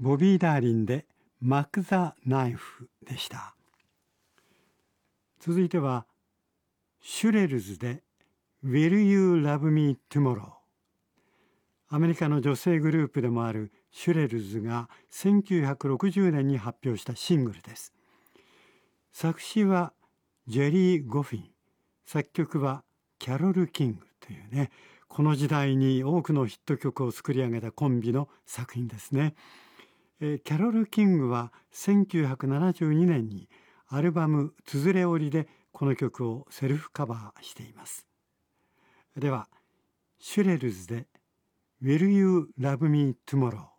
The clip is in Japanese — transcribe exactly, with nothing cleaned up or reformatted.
ボビー・ダーリンでマック・ザ・ナイフでした。続いてはシュレルズで Will You Love Me Tomorrow。アメリカの女性グループでもあるシュレルズがせんきゅうひゃくろくじゅうねんに発表したシングルです。作詞はジェリー・ゴフィン、作曲はキャロル・キングというね、この時代に多くのヒット曲を作り上げたコンビの作品ですね。えー、キャロル・キングはせんきゅうひゃくななじゅうにねんにアルバム「つづれ織り」でこの曲をセルフカバーしています。ではシュレルズで Will You Love Me Tomorrow。